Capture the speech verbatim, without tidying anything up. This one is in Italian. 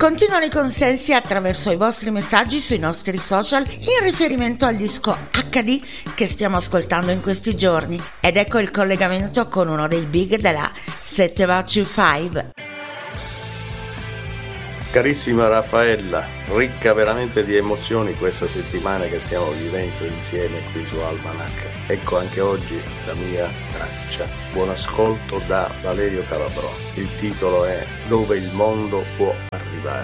Continuano i consensi attraverso i vostri messaggi sui nostri social in riferimento al disco acca di che stiamo ascoltando in questi giorni. Ed ecco il collegamento con uno dei big della settecentocinque. Carissima Raffaella, ricca veramente di emozioni questa settimana che stiamo vivendo insieme qui su Almanac. Ecco anche oggi la mia traccia. Buon ascolto da Valerio Calabrò. Il titolo è Dove il mondo può arrivare.